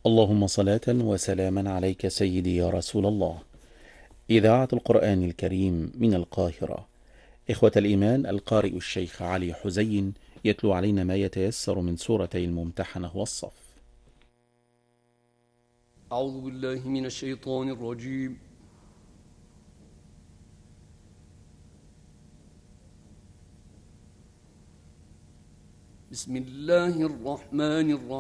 اللهم صلاة وسلاما عليك سيدي يا رسول الله. إذاعة القرآن الكريم من القاهرة. إخوة الإيمان، القارئ الشيخ علي حزين يتلو علينا ما يتيسر من سورتي الممتحنة والصف. أعوذ بالله من الشيطان الرجيم. بسم الله الرحمن الرحيم.